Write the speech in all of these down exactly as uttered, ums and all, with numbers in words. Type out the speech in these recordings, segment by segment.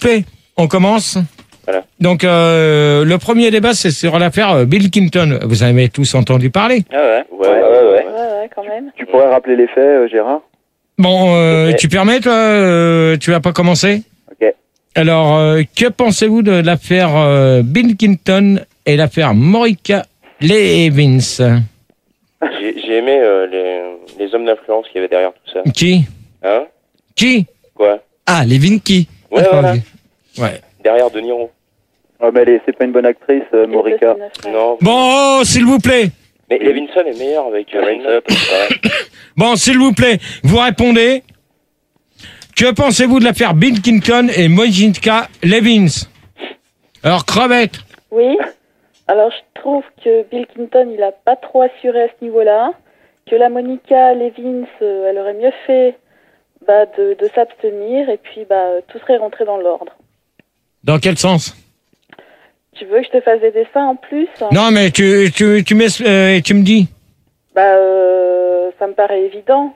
plaît, on commence. Voilà. Donc, euh, le premier débat, c'est sur l'affaire Bill Clinton. Vous en avez tous entendu parler. Ah ouais, ouais, ouais, ouais. Ouais, ouais. ouais, quand même. Tu pourrais rappeler les faits, euh, Gérard? Bon, euh, Ok. tu permets, toi, euh, tu vas pas commencer? Ok. Alors, euh, que pensez-vous de l'affaire euh, Bill Clinton et l'affaire Monica Lewinsky? J'ai j'ai aimé euh, les, les hommes d'influence qu'il y avait derrière tout ça. Qui? Hein? Qui? Quoi? Ah, les Vinky. Ouais, voilà. Ouais. Derrière De Niro. Ouais, mais elle est- c'est pas une bonne actrice, euh, Morica. Non. Bon, oh, s'il vous plaît. Mais Levinson est meilleur avec euh, Line Up. Ouais. Bon, s'il vous plaît, vous répondez. Que pensez-vous de l'affaire Bill Clinton et Monica Lewinsky? Alors, crevette. Oui. Alors, je trouve que Bill Clinton, il a pas trop assuré à ce niveau-là. Que la Monica Lewinsky, euh, elle aurait mieux fait bah, de, de s'abstenir. Et puis, bah, tout serait rentré dans l'ordre. Dans quel sens? Tu veux que je te fasse des dessins en plus? Non, mais tu, tu, tu, mets, euh, tu me dis. Bah, euh, ça me paraît évident.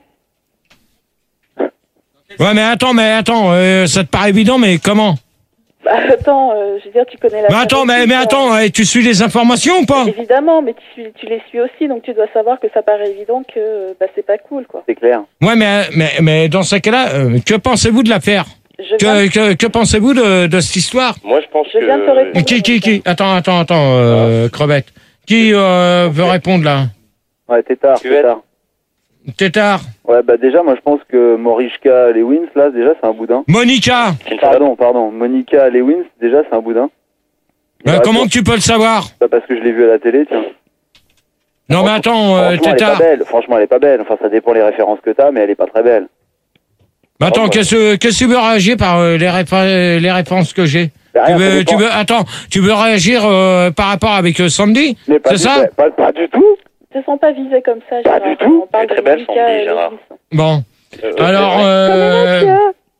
Ouais, mais attends, mais attends, euh, ça te paraît évident, mais comment? Bah, attends, euh, je veux dire, tu connais la... Mais attends, mais, mais attends, euh, tu suis les informations ou pas? Évidemment, mais tu, suis- tu les suis aussi, donc tu dois savoir que ça paraît évident que euh, bah, c'est pas cool, quoi. C'est clair. Ouais, mais, mais, mais dans ce cas-là, euh, que pensez-vous de l'affaire? Je viens, Que, que, que pensez-vous de, de cette histoire? Moi, je pense Je viens de te que... répondre. Qui, qui, qui? Attends, attends, attends, euh, crevette. Qui euh, veut répondre là? Ouais, Tétard, Tu veux Tétard. Tétard. Ouais, bah déjà, moi je pense que Morica Lewinsky, là, déjà, c'est un boudin. Monica. C'est une salade. Pardon, pardon. Monica Lewinsky, déjà, c'est un boudin. Euh, Ouais, comment bon. que tu peux le savoir? Bah, parce que je l'ai vu à la télé, tiens. Non, mais attends, euh, Franchement, elle est pas Tétard. belle. Franchement, elle est pas belle. Enfin, ça dépend les références que t'as, mais elle est pas très belle. Mais attends, Oh, qu'est-ce que qu'est-ce que tu veux réagir par euh, les, réfé- les réponses que j'ai? Bah, Tu rien, ça veux, dépend. tu veux, attends, tu veux réagir euh, par rapport avec euh, Sandy? Mais pas C'est du, ça? ouais, pas, pas du tout. Ils se sont pas visés comme ça, Pas Gérard. du tout. On parle Elle est très de belle, Monica Sandy, et Gérard. Lewinsky. Bon. Euh, Alors, ouais. euh, Monsieur,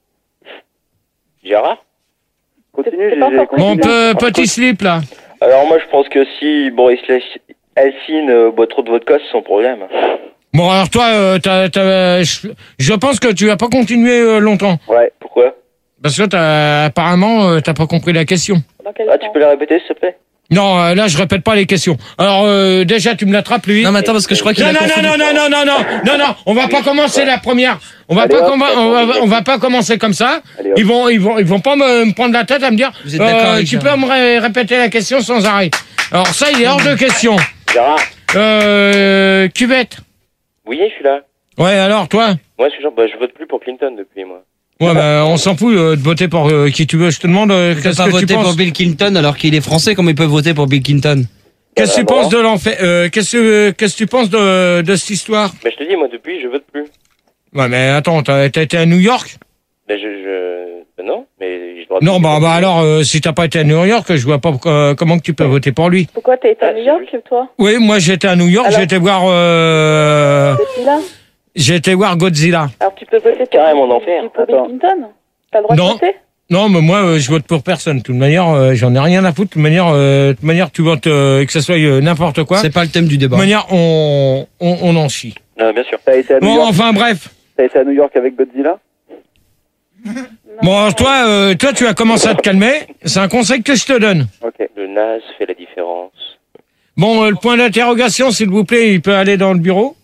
Gérard? Continue, C'est pas j'ai encore continué. mon pe- petit slip là. Alors moi, je pense que si Boris Helsin euh, boit trop de vodka, c'est son problème. Bon, alors toi, euh, t'as, t'as, je, je pense que tu vas pas continuer euh, longtemps. Ouais. Pourquoi? Parce que t'as, apparemment, euh, t'as pas compris la question. dans quel Ah, tu sens? peux la répéter, s'il te plaît? Non, euh, là, je répète pas les questions. Alors, euh, déjà, tu me l'attrapes, lui. Non, mais attends, parce que je crois qu'il Non, a non, non, confondu. non, non, non, non, non, non, non, on va pas commencer la première. On va Allez, pas, hop, commen- on va, on va pas commencer comme ça. Allez, hop. Ils vont, ils vont, ils vont pas me, me prendre la tête à me dire. Vous êtes d'accord avec tu peux Gérard me ré- répéter la question sans arrêt. Alors ça, il est hors de question. Gérard? Euh, cuvette. Oui, je suis là. Ouais, alors toi. Moi, je suis genre, bah, je vote plus pour Clinton depuis, moi. Ouais, bah, on s'en fout euh, de voter pour euh, qui tu veux. Je te demande euh, Ils peuvent qu'est-ce pas que tu voter pour penses. Bill Clinton alors qu'il est français, comme ils peuvent voter pour Bill Clinton? Qu'est-ce que tu Bah, penses de l'enfer euh, Qu'est-ce que qu'est-ce que tu penses de de cette histoire? Mais je te dis, moi, depuis, je vote plus. Ouais, mais attends, t'as t'as été à New York? Mais je... je... bah, non, mais je dois... Non, bah, bah alors, euh, si t'as pas été à New York, je vois pas euh, comment que tu peux voter pour lui. Pourquoi t'as été à Ah, New c'est York, lui. toi? Oui, moi j'étais à New York, Alors j'ai été voir, euh, Depuis là? j'ai été voir Godzilla. Alors tu peux voter pour, Carrément d'enfer. pour Bill Attends. Clinton? T'as le droit Non. de voter? Non, mais moi euh, je vote pour personne. De toute manière, euh, j'en ai rien à foutre. De toute manière, euh, de toute manière, tu votes euh, que ça soit euh, n'importe quoi. De C'est pas le thème du débat. toute manière, on, on, on en chie. Ah, bien sûr. T'as été à New Bon, York. enfin bref. T'as été à New York avec Godzilla. Bon, alors, toi, euh, toi, tu as commencé à te calmer. C'est un conseil que je te donne. Ok. Le naze fait la différence. Bon, euh, le point d'interrogation, s'il vous plaît, il peut aller dans le bureau.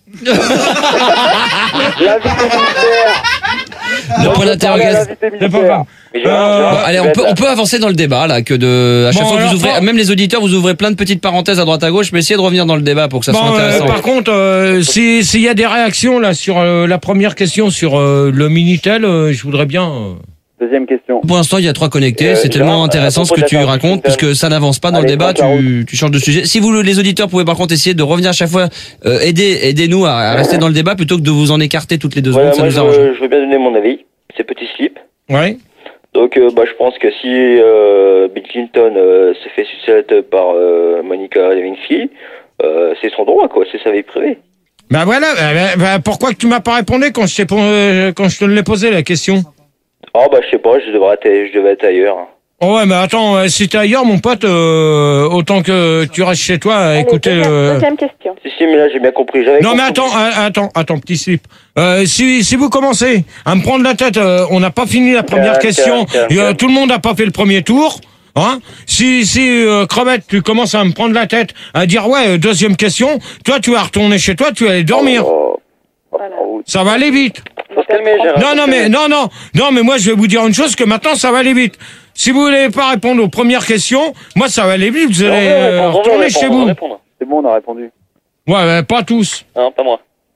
L'invité mystère. Le point Parlez à d'interrogation. l'invité C'est pas mystère. grave. Mais Gérard, Euh, Gérard, Bon, allez, tu on vas peut, être on peut avancer dans le débat, là, que de, à chaque Bon, fois que alors, vous ouvrez, bon. même les auditeurs, vous ouvrez plein de petites parenthèses à droite à gauche, mais essayez de revenir dans le débat pour que ça soit Bon, euh, intéressant. par contre, euh, si- s'il y a des réactions là sur euh, la première question sur euh, le Minitel, euh, je voudrais bien. euh, Deuxième question. Pour l'instant, il y a trois connectés. Euh, C'est tellement Gérard, intéressant à ce que propos de tu la racontes, Clinton. puisque ça n'avance pas dans Allez, le débat. prends ta Tu, tu changes de sujet. Si vous, les auditeurs, pouvez par contre essayer de revenir à chaque fois, euh, aider, aidez-nous à, à rester dans le débat plutôt que de vous en écarter toutes les deux Voilà, secondes. Ça moi, nous je, arrange. veux, je veux bien donner mon avis. C'est petit slip. Ouais. Donc, euh, bah, je pense que si euh, Bill Clinton euh, s'est fait sucette par euh, Monica Lewinsky, euh, c'est son droit, quoi. C'est sa vie privée. Bah voilà. Bah, bah, bah, pourquoi que tu m'as pas répondu quand je t'ai pon- euh, quand je te l'ai posé la question? Oh, bah, je sais pas, je devrais être, je devais être ailleurs. Oh ouais, mais attends, euh, si t'es ailleurs, mon pote, euh, autant que tu restes chez toi, Allez, écoutez... deuxième, euh, deuxième question. Si, si, mais là, j'ai bien compris. J'avais Non mais compris. attends, euh, attends, attends, petit slip. Euh, si, si vous commencez à me prendre la tête, euh, on n'a pas fini la première Calme, question, calme, calme, et, euh, calme. tout le monde n'a pas fait le premier tour. Hein, si si euh, Crevette, tu commences à me prendre la tête, à dire ouais, euh, deuxième question, toi tu vas retourner chez toi, tu vas aller dormir. Oh, oh, Voilà. oh, Ça va aller vite. faut se calmer, Gérard. Non, non, mais, non, non, non, mais moi, je vais vous dire une chose, que maintenant, ça va aller vite. Si vous voulez pas répondre aux premières questions, moi, ça va aller vite, vous On allez veut euh, répondre, on veut retourner répondre, chez on veut vous. répondre. C'est bon, on a répondu. Ouais, mais pas tous. Non, pas moi.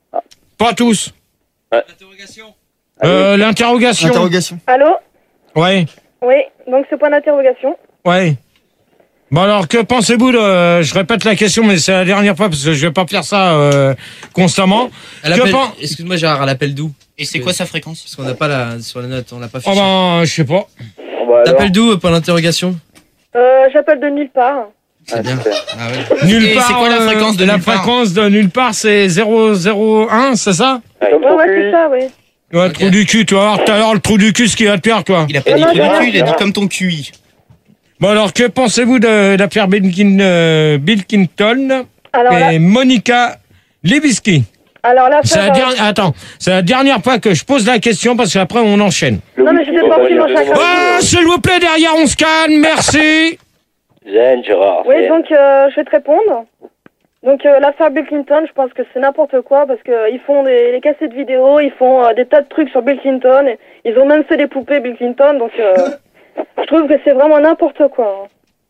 Pas tous. Interrogation. Euh, l'interrogation. Interrogation. Allô? Ouais, Oui, donc ce point d'interrogation. ouais. Bon, alors, que pensez-vous de, je répète la question, mais c'est la dernière fois, parce que je vais pas faire ça, euh, constamment. Elle Que appelle- pen- Excuse-moi Gérard, elle appelle d'où? Et c'est quoi sa fréquence? Parce qu'on n'a pas la sur la note, on l'a pas Oh fiché. ben, je sais pas. Bon, bah, alors. T'appelles d'où euh, pour l'interrogation? Euh, j'appelle de nulle part. C'est Ah, bien. super. Ah ouais. Nulle Et part. c'est quoi la euh, fréquence de La nulle part fréquence de nulle part, c'est zéro zéro un, c'est ça? Comme Ouais, ton ouais, Q I. c'est ça, oui. Ouais, Ok. trou du cul, tu vas voir tout à l'heure le trou du cul, ce qu'il va te faire, toi. Il a pas Non, dit non, trou du Gérard, cul, il a dit Gérard. comme ton Q I. Bon, alors, que pensez-vous de l'affaire Bilkin, euh, Bilkington Alors là, et Monica Lewinsky? alors là, C'est la ça, dernière, attends, c'est la dernière fois que je pose la question parce qu'après on enchaîne. Non, mais j'étais pas pris dans chaque Ah, s'il vous plaît, derrière on se calme, merci. Zen, Gérard. Oui, zen. donc euh, je vais te répondre. Donc euh, l'affaire Bill Clinton, je pense que c'est n'importe quoi parce que euh, ils font des, des cassettes vidéo, ils font euh, des tas de trucs sur Bill Clinton, et ils ont même fait des poupées Bill Clinton, donc euh, je trouve que c'est vraiment n'importe quoi.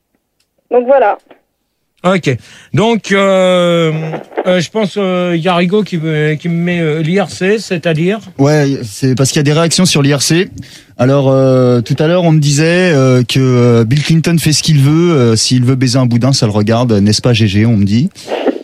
Donc voilà. Ok, donc euh, euh, je pense euh, y a Rigaud qui, me- qui me met euh, l'I R C, c'est-à-dire. Ouais, c'est parce qu'il y a des réactions sur l'I R C. Alors, euh, tout à l'heure, on me disait euh, que euh, Bill Clinton fait ce qu'il veut. euh, S'il veut baiser un boudin, ça le regarde, n'est-ce pas, G G, on me dit.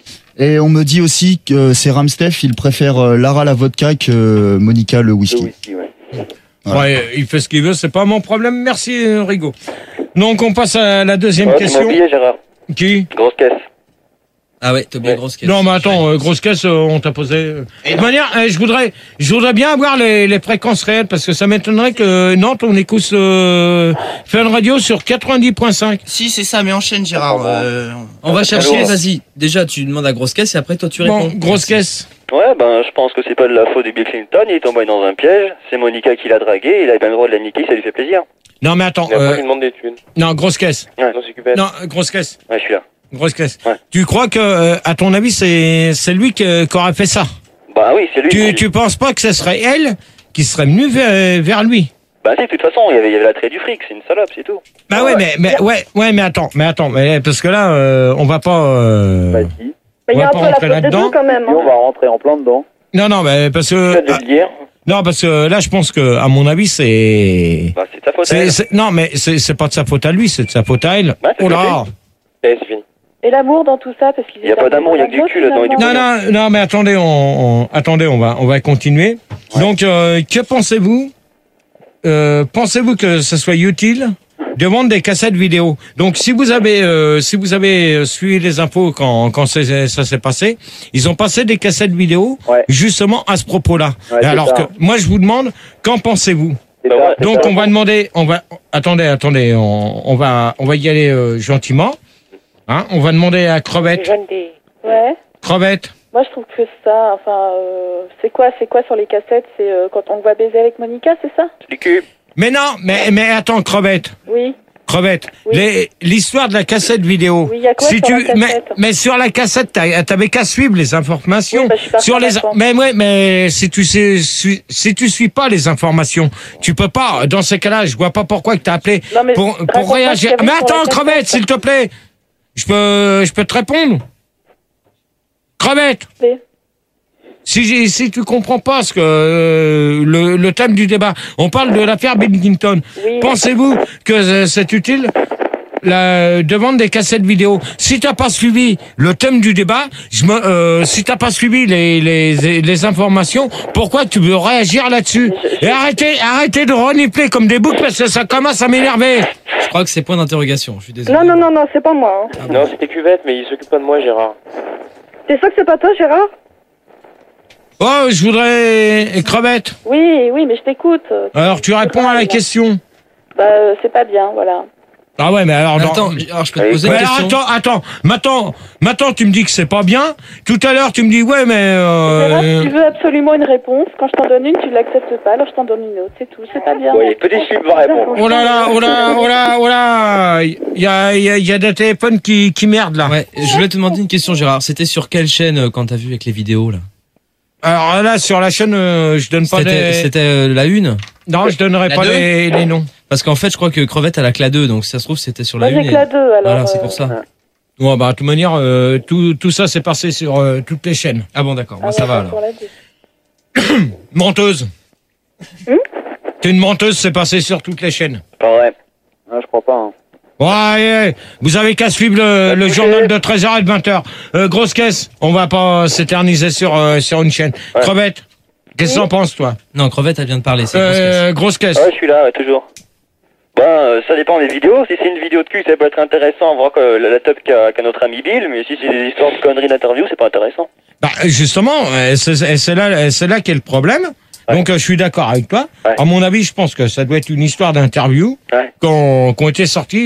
Et on me dit aussi que c'est Ramsteff, il préfère euh, Lara la vodka que euh, Monica le Le whisky. whisky, ouais. Voilà. Ouais, il fait ce qu'il veut, c'est pas mon problème, merci euh, Rigaud. Donc on passe à la deuxième Ouais, tu m'as question. oublié, Gérard. Qui? Grosse caisse. Ah ouais, t'as oublié Ouais. grosse caisse. Non, mais attends, euh, grosse caisse, euh, on t'a posé. euh. Et De toute non. manière, euh, je voudrais, je voudrais bien avoir les, les fréquences réelles parce que ça m'étonnerait que Nantes, on écoute euh, Fun Radio sur quatre-vingt-dix virgule cinq. Si, c'est ça, mais enchaîne, Gérard. Euh, On va chercher, Alors. vas-y. Déjà, tu demandes à grosse caisse et après toi tu Bon, réponds. grosse caisse. Ouais, ben, je pense que c'est pas de la faute de Bill Clinton, il est tombé dans un piège, c'est Monica qui l'a dragué, il a bien le droit de la niquer, ça lui fait plaisir. Non, mais attends, Et après, euh, il demande des thunes. non, grosse caisse. Ouais, non, c'est cupette. Non, euh, grosse caisse. Ouais, je suis là. Grosse caisse. Ouais. Tu crois que, euh, à ton avis, c'est c'est lui qui, qui aurait fait ça? Bah oui, c'est lui. Tu, qui- tu penses pas que ce serait elle qui serait venue vers, vers lui? Bah si, de toute façon, il y avait, il y avait l'attrait du fric, c'est une salope, c'est tout. Bah ouais, mais, mais ouais, ouais, mais attends, mais attends, mais parce que là, euh, on va pas. Euh... Bah si. Mais il y a On va un pas peu la rentrer faute des là-dedans. deux quand même. Si on Hein. va rentrer en plein dedans. Non, non, mais parce Tu que as dû le dire. non, parce que là, je pense que, à mon avis, c'est. Bah c'est de sa faute. c'est- elle. c'est- Non, mais c'est c'est pas de sa faute à lui, c'est de sa faute à elle. Bah, c'est Oh là. Eh, c'est fini. Et l'amour dans tout ça, parce qu'ils Il y a étaient pas un peu d'amour, il y a que du malades, cul là-dedans et du finalement. Non, non, non, mais attendez, on, on- attendez, on va, on va continuer. Donc, euh, que pensez-vous euh, Pensez-vous que ce soit utile de vendre des cassettes vidéo? Donc, si vous avez, euh, si vous avez suivi les infos quand, quand c'est- ça s'est passé, ils ont passé des cassettes vidéo Ouais. justement à ce propos-là. Ouais, Et c'est alors ça. que, moi, je vous demande, qu'en pensez-vous? C'est Bah ça, ouais. c'est Donc, ça. on va demander, on va, attendez, attendez, on, on va, on va y aller euh, gentiment. Hein, on va demander à Crevette. Ouais. Crevette. Moi, je trouve que ça, enfin, euh, c'est quoi, c'est quoi sur les cassettes? C'est euh, quand on va baiser avec Monica, c'est ça? C'est du cul. Mais non, mais, mais attends, Crevette. Oui. Crevette, Oui. les- l'histoire de la cassette vidéo. Oui, il y a quoi si sur tu, la cassette? mais, mais sur la cassette, t'as- t'avais qu'à suivre les informations. Oui, bah, je suis pas sur les, d'accord. mais ouais, mais si tu sais, si, si tu suis pas les informations, tu peux pas. Dans ces cas-là, je vois pas pourquoi que t'as appelé Non, mais pour, raconte-moi pour ce qu'il y réagir. avait Mais sur la attends, cassette. Crevette, s'il te plaît. Je peux, je peux te répondre. Crevette. Oui. Si, j'ai- si tu comprends pas ce que euh, le, le thème du débat, on parle de l'affaire Billington. Oui. Pensez-vous que euh, c'est utile la, de vendre des cassettes vidéo? Si t'as pas suivi le thème du débat, je me, euh, si t'as pas suivi les, les, les informations, pourquoi tu veux réagir là-dessus? Et arrêtez, arrêtez de renifler comme des boucs parce que ça commence à m'énerver. Je crois que c'est point d'interrogation, je suis désolé. Non, non, non, non, c'est pas moi. Hein. Non, c'était cuvette, mais il s'occupe pas de moi, Gérard. T'es sûr que c'est pas toi, Gérard? Oh, je voudrais crevette. Oui, oui, mais je t'écoute. Alors tu réponds à la question. Bah, euh, c'est pas bien, voilà. Ah ouais, mais alors... dans- Attends, alors je peux te poser Mais une alors, question. attends, attends, maintenant, maintenant tu me dis que c'est pas bien. Tout à l'heure tu me dis ouais, mais Gérard, euh, si tu veux absolument une réponse, quand je t'en donne une, tu l'acceptes pas, alors je t'en donne une autre, c'est tout, c'est pas bien. Oui, petit slip va répondre. oh là là, oh là, oh là, oh là, il y a, il y a, il y a des téléphones qui, qui merdent là. Ouais, je voulais te demander une question, Gérard. C'était sur quelle chaîne euh, quand t'as vu avec les vidéos là? Alors là, sur la chaîne, euh, je donne pas C'était des... c'était, euh, la une? Non, je donnerai La pas deux les, les noms. Parce qu'en fait, je crois que Crevette elle a que la deux, donc si ça se trouve c'était sur la Moi, une. j'ai que et- la deux, alors. Voilà, c'est euh, pour ça. Bon, bah, de toute manière, euh, tout, tout ça, c'est passé sur euh, toutes les chaînes. Ah bon, d'accord, ah bah, ça ouais, va pour alors. la deux. Menteuse. Hum T'es une menteuse, c'est passé sur toutes les chaînes. Pas vrai. Ah, je crois pas. Hein. Ouais, vous avez qu'à suivre le, le journal de treize heures et de vingt heures. Euh, grosse caisse, on va pas s'éterniser sur, euh, sur une chaîne. Ouais. Crevette, qu'est-ce que t'en penses, toi? Non, Crevette elle vient de parler, c'est grosse caisse. Euh, grosse caisse. Ouais, je suis là, ouais, toujours. Ben, euh, ça dépend des vidéos. Si c'est une vidéo de cul, ça peut être intéressant, voir que la, la top qu'a qu'a notre ami Bill, mais si c'est des histoires de conneries d'interview, c'est pas intéressant. Bah, justement, euh, c'est c'est là, c'est là qu'est le problème. Ouais. Donc, euh, je suis d'accord avec toi. Ouais. À mon avis, je pense que ça doit être une histoire d'interview Ouais. qui ont qui ont été sorties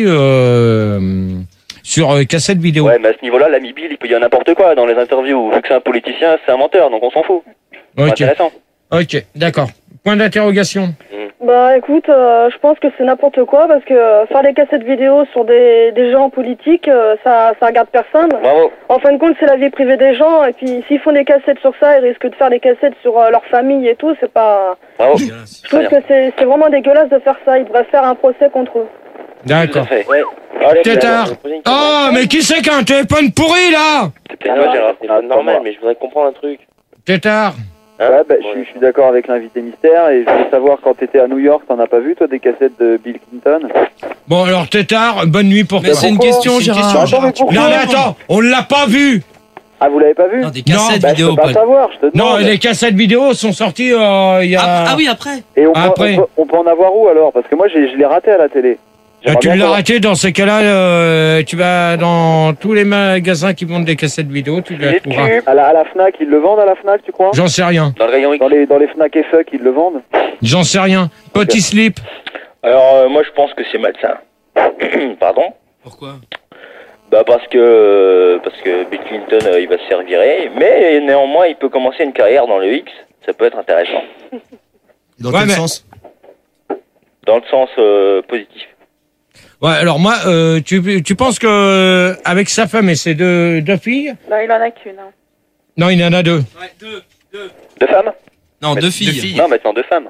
euh, sur euh, cassette vidéo. Ouais, mais à ce niveau-là, l'ami Bill, il peut dire n'importe quoi dans les interviews. Vu que c'est un politicien, c'est un menteur, donc on s'en fout. C'est Ok, intéressant. ok, d'accord. Point d'interrogation. Bah écoute, euh, je pense que c'est n'importe quoi parce que euh, faire des cassettes vidéo sur des, des gens politiques, euh, ça, ça regarde personne. Bravo. En fin de compte, c'est la vie privée des gens et puis s'ils font des cassettes sur ça, ils risquent de faire des cassettes sur euh, leur famille et tout. C'est pas. Bravo. Je trouve que c'est c'est vraiment dégueulasse de faire ça. Ils devraient faire un procès contre eux. Tout à D'accord. fait. Ouais. Allez, Tétard. Oh, mais qui c'est qui a un téléphone pourri, là? c'est peut-être moi, Gérard. C'est pas normal, mais je voudrais comprendre un truc. Tétard. Hein Ouais, bah, je, suis- je suis d'accord avec l'invité mystère et je voulais savoir quand t'étais à New York, t'en as pas vu toi des cassettes de Bill Clinton? Bon, alors, Tétard, bonne nuit pour Mais toi. c'est une Pourquoi question, C'est une Gérard. question, Attends, Gérard, mais tu peux Non, pourquoi mais répondre. attends, on l'a pas vu. Ah, vous l'avez pas vu? Non, des cassettes Bah, je vidéo, peux pas Paul. savoir, je te Non, demande. les cassettes vidéo sont sorties euh, il y a... Ah, ah oui, après. Et on peut, Après. on, peut, on peut en avoir où alors? Parce que moi j'ai- je l'ai raté à la télé. Ah, J'aimerais tu bien l'as savoir. arrêté dans ces cas-là, euh, tu vas dans tous les magasins qui vendent des cassettes vidéo, tu la Les trouveras. tubes. À la, à la Fnac, ils le vendent à la Fnac, tu crois? J'en sais rien, Dans le rayon X. Dans les, dans les Fnac et Fuck, ils le vendent? j'en sais rien. Petit slip. Alors, euh, moi, je pense que c'est malsain. Pardon? Pourquoi? Bah parce que parce que Bill Clinton euh, il va se faire virer, mais néanmoins il peut commencer une carrière dans le X, ça peut être intéressant, Dans Ouais, quel mais- sens? dans le sens euh, positif. Ouais, alors moi, euh, tu, tu penses que euh, avec sa femme et ses deux, deux filles, Non, il en a qu'une. Hein. non, il y en a deux. Ouais, deux, deux. Deux femmes? Non, Mais deux deux filles. Non, maintenant deux femmes.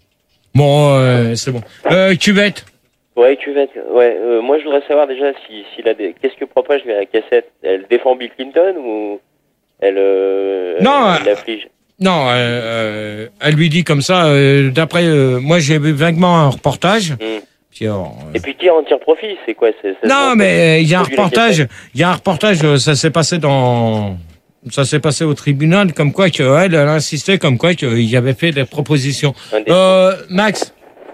Bon, euh, c'est bon. Euh, cuvette. Ouais, cuvette. Ouais, euh, moi je voudrais savoir déjà si s'il a des. Qu'est-ce que propage la cassette? Elle défend Bill Clinton ou elle euh, Non, elle l'afflige? Non, euh, euh, elle lui dit comme ça. Euh, D'après, euh, moi, j'ai vu vaguement un reportage. Mm. Puis, alors, euh, Et puis qui en tire profit? C'est quoi? C'est, c'est non, mais euh, il y a un produit la reportage. cassette. Il y a un reportage. euh, Ça s'est passé dans. Ça s'est passé au tribunal, comme quoi que elle, elle insistait, comme quoi qu'il y avait fait des propositions. Un des- Euh, Max.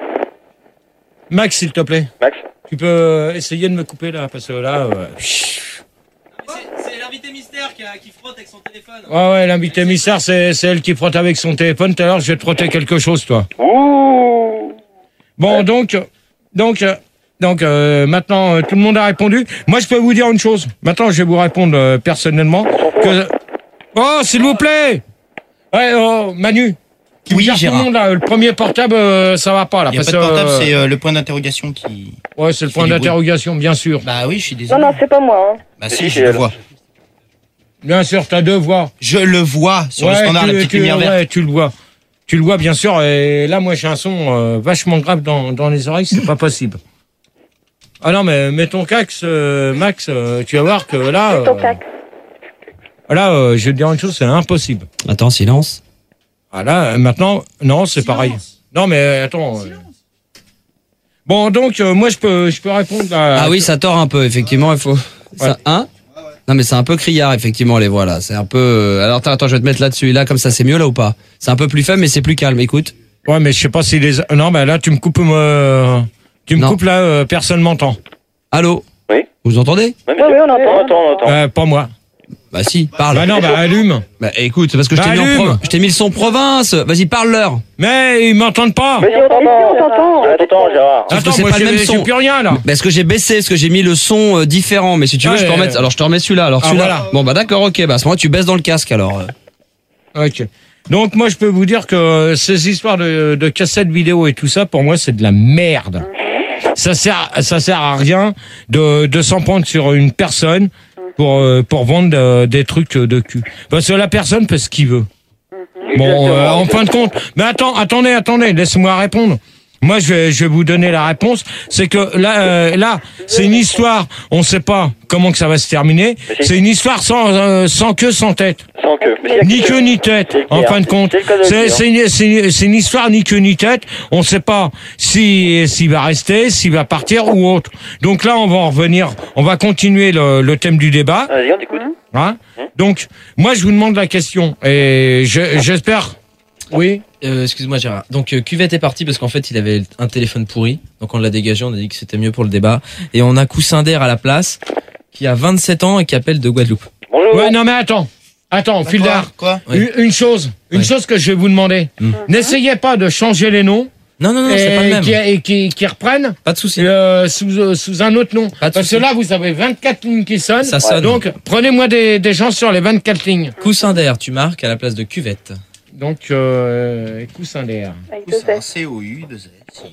Max, s'il te plaît. Max? Tu peux essayer de me couper là, parce que là. Euh... C'est l'invité mystère qui, a- qui frotte avec son téléphone. Ouais, ouais, l'invité mystère, c'est c'est elle qui frotte avec son téléphone. Tout à l'heure, je vais te frotter quelque chose, toi. Ouh! Bon, donc, donc, euh, donc, euh, maintenant, euh, tout le monde a répondu. Moi, je peux vous dire une chose. Maintenant, je vais vous répondre euh, personnellement. Que... Oh, s'il vous plaît. Ouais, oh, Manu. Tu Oui, regardes tout le Gérard. monde, là. Le premier portable, euh, ça va pas là. Il n'y a parce pas de que, portable, euh, c'est euh, le point d'interrogation qui. Ouais, c'est le qui point fait du bruit. d'interrogation, bien sûr. Bah oui, je suis Non, désolé. non, c'est pas moi. Hein. Bah Si, si, c'est je le elle. vois. Bien sûr, t'as deux voix. Je le vois sur le Ouais, standard, tu, la petite tu- lumière verte. ouais, tu le vois. Tu le vois, bien sûr. Et là, moi, j'ai un son euh, vachement grave dans, dans les oreilles. C'est pas possible. Ah non, mais mets ton cax, euh, Max. euh, tu vas voir que là... Ton euh, cac. Là, euh, je vais te dire une chose, c'est impossible. Attends, silence. Ah là, euh, maintenant, non, c'est pareil. Non, mais euh, attends. euh. Bon, donc, euh, moi, je peux, je peux répondre à... Ah oui, ça tord un peu, effectivement, il faut. Ça, hein? Non, mais c'est un peu criard, effectivement, les voix là. C'est un peu. euh, Alors, attends, attends, je vais te mettre là-dessus. Là, comme ça, c'est mieux là ou pas? C'est un peu plus faible, mais c'est plus calme. Écoute. Ouais, mais je sais pas si les... Non, mais là, tu me coupes... euh, Tu me Non. coupes là, euh, personne m'entend. Allô? Oui. Vous entendez? Ouais, Oui, oui, on entend. On entend, on entend. Euh, pas moi. Bah si, parle. Bah non, bah allume. Bah écoute, c'est parce que je Bah, t'ai mis, en allume. pro- je t'ai mis le son province. Vas-y, parle-leur. Mais ils m'entendent pas. Mais Si on t'entend, on t'entend. Attends, Gérard. Sauf que Attends, c'est moi pas le j'ai même j'ai son. plus rien là. Parce que j'ai baissé, parce que j'ai mis le son euh, différent. Mais si tu veux, Ah, je peux ouais, remettre. ouais. Alors je te remets celui-là. Alors Ah, celui-là. voilà. Bon bah d'accord, ok. Bah à ce moment tu baisses dans le casque alors. euh. Ok. Donc moi je peux vous dire que ces histoires de, de cassettes vidéo et tout ça, pour moi c'est de la merde. Ça sert, ça sert à rien de, de s'en prendre sur une personne pour euh, pour vendre euh, des trucs de cul. Parce que la personne fait ce qu'il veut. Bon, euh, en fin de compte, mais attends, attendez, attendez, laissez-moi répondre. Moi, je vais, je vais vous donner la réponse. C'est que là, euh, là, c'est une histoire. On ne sait pas comment que ça va se terminer. C'est une histoire sans, euh, sans queue, sans tête. Sans queue. Ni queue ni tête, en fin de compte. C'est, c'est, une, c'est, une, c'est une histoire ni queue ni tête. On ne sait pas si s'il va rester, s'il va partir ou autre. Donc là, on va en revenir. On va continuer le, le thème du débat. Vas-y, on t'écoute. Hein Donc, moi, je vous demande la question et je, j'espère. Oui. Euh, excuse-moi Gérard. Donc euh, Cuvette est parti parce qu'en fait il avait un téléphone pourri. Donc on l'a dégagé, on a dit que c'était mieux pour le débat. Et on a Coussin d'air à la place, qui a vingt-sept ans et qui appelle de Guadeloupe. Bonjour. Ouais, non mais attends. Attends, Bah, Fildar. Quoi, quoi Une, une chose, une Ouais. chose que je vais vous demander. Mm. N'essayez pas de changer les noms Non, non, non, et, c'est pas le même. qui, et qui, qui reprennent Pas de souci. euh, sous, euh, sous un autre nom. Pas de Parce souci. que là, vous avez vingt-quatre lignes qui sonnent. Ça sonne. Donc, prenez-moi des, des gens sur les vingt-quatre lignes. Coussin d'air, tu marques à la place de Cuvette. Donc, euh, coussin d'air. Avec deux C'est un S. C O U, deux S,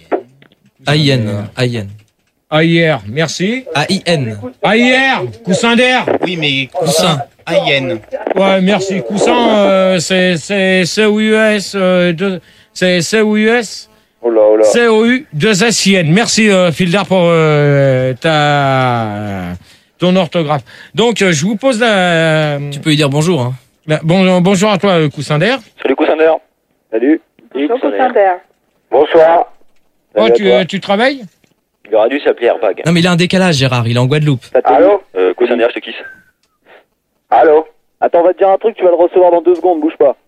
A I N. A I N. A I R, merci. A I N. A I R, coussin d'air. Oui, mais Coussin. A I N. Ouais, merci. Coussin, euh, c'est, c'est C O U S, euh, deux- c'est C O U S. Oh là, oh là. C O U deux S I N. Merci euh, Fildar pour euh, ta ton orthographe. Donc euh, je vous pose la, Tu peux lui dire bonjour. Hein. la- bon, bonjour à toi euh, Coussin d'air. Salut, Coussin d'air. Salut. Bonjour, Coussin d'air. Bonsoir. Oh, Salut à tu, toi. euh, tu travailles? Il aurait dû s'appeler Airbag. Non mais il a un décalage Gérard, il est en Guadeloupe. Allô euh, Coussin d'air, je te kiss. Allô Attends, on va te dire un truc, tu vas le recevoir dans deux secondes, bouge pas.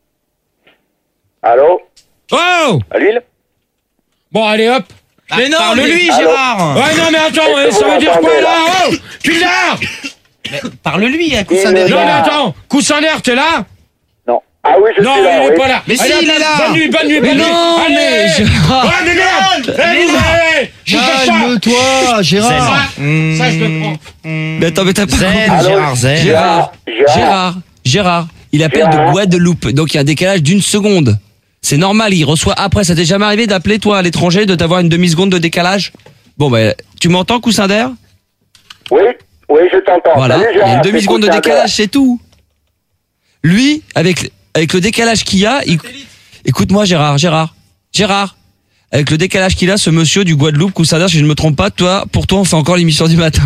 Allô Oh. À l'huile Bon allez hop. Mais non, parle-lui, Allô Gérard. Ouais non mais attends, Est-ce euh, que ça vous veut dire quoi m'entendez, là? Oh Fildar. Parle-lui, à Coussin Il est d'air. Non mais là. attends, Coussin d'air, t'es là? Non. Ah oui, je Non, suis là, il est oui. pas là. Mais si, Allez, il est là. Bonne nuit, bonne nuit, bonne Mais nuit. non, Allez. mais Gérard. Ouais, mais merde. Allez, allez, je fais ça. Calme-toi, Gérard. Ça, ça, je le prends. Mais attends, mais t'as pas Zen, compris. Gérard, Zen. Gérard, Gérard. Gérard, Gérard, il appelle Gérard. de Guadeloupe, donc il y a un décalage d'une seconde. C'est normal, il reçoit après. Ça t'est jamais arrivé d'appeler toi à l'étranger, de t'avoir une demi-seconde de décalage? Bon ben, tu m'entends, Coussin d'air? Oui, oui, je t'entends. Voilà, Salut, il y a Gérard, une c'est demi-seconde de Coussin d'air. décalage, c'est tout. Lui, avec avec le décalage qu'il y a, il... écoute-moi Gérard, Gérard, Gérard, avec le décalage qu'il a, ce monsieur du Guadeloupe, Coussin d'air, si je ne me trompe pas, toi, pour toi, on fait encore l'émission du matin.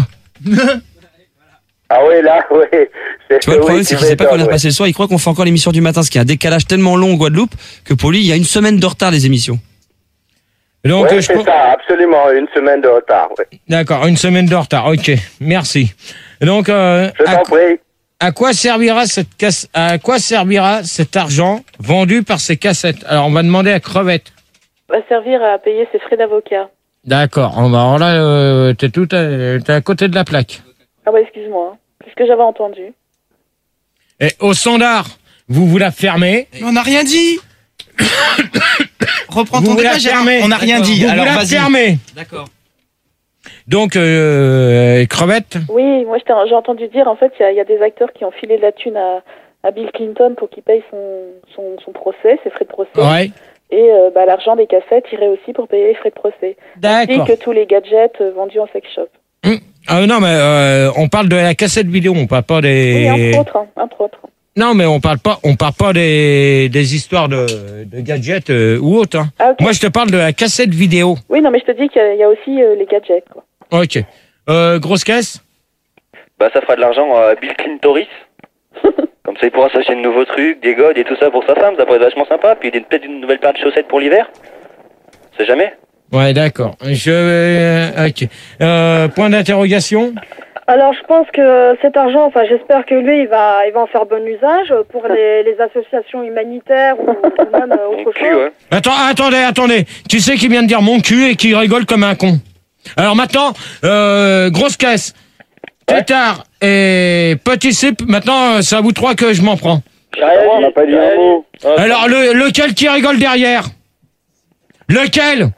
Ah oui, là, oui. C'est- Tu vois, le oui, problème, tu c'est qu'il sait pas qu'on est m'étonnes, repassé le soir, il croit qu'on fait encore l'émission du matin, ce qui est un décalage tellement long au Guadeloupe, que pour lui, il y a une semaine de retard, les émissions. Donc, Oui, euh, je c'est peux- ça, absolument, une semaine de retard. Oui. D'accord, une semaine de retard. Ok, merci. Donc, euh, Je à, t'en prie. à quoi servira cette casse À quoi servira cet argent vendu par ces cassettes? Alors, on va demander à Crevette. Va servir à payer ses frais d'avocat. D'accord. On va alors là, euh, t'es tout, à, t'es à côté de la plaque. Ah ouais, excuse-moi. hein. C'est ce que j'avais entendu. Et au standard, vous vous la fermez. Mais on n'a rien dit. Reprends Vous ton vous la débat, Gérard. fermez. On n'a rien dit. Vous Alors vous la vas-y. fermez. D'accord. Donc, euh, Crevette. Oui, moi j'étais- j'ai entendu dire, en fait, il y, a- il y a des acteurs qui ont filé de la thune à, à Bill Clinton pour qu'il paye son, son, son procès, ses frais de procès. Ouais. Et euh, bah, l'argent des cassettes irait aussi pour payer les frais de procès. Ainsi D'accord. que tous les gadgets euh, vendus en sex shop. Ah, non, mais euh, on parle de la cassette vidéo, on parle pas Oui, des. entre autres. hein, entre autres. Non, mais on parle pas, on parle pas des, des histoires de, de gadgets euh, ou autres. Hein. Ah, ok. Moi, je te parle de la cassette vidéo. Oui, non, mais je te dis qu'il y a- il y, a aussi euh, les gadgets. Quoi. Ok. Euh, grosse caisse. Bah, ça fera de l'argent à Bill Clintoris. Comme ça, il pourra s'acheter de nouveaux trucs, des godes et tout ça pour sa femme. Ça pourrait être vachement sympa. Puis des- peut-être une nouvelle paire de chaussettes pour l'hiver. C'est jamais. Ouais, d'accord. Je. euh, ok. Euh, point d'interrogation. Alors, je pense que cet argent, enfin, j'espère que lui, il va, il va en faire bon usage pour les, les associations humanitaires ou, ou même euh, Mon autre cul, chose. ouais. Attends, attendez, attendez. Tu sais qui vient de dire mon cul et qui rigole comme un con. Alors maintenant, euh, grosse caisse. Tétard et Petit Slip, maintenant, c'est à vous trois que je m'en prends. On n'a pas dit un mot. Alors, le, lequel qui rigole derrière? Lequel?